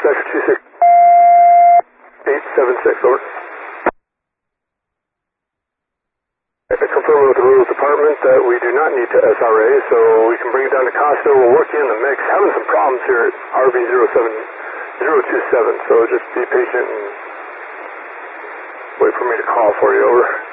sector 26876, over. I confirm with the rules department that we do not need to SRA, so we can bring it down to Costo. We'll work you in the mix. Having some problems here at RV07027, so just be patient and wait for me to call for you, over.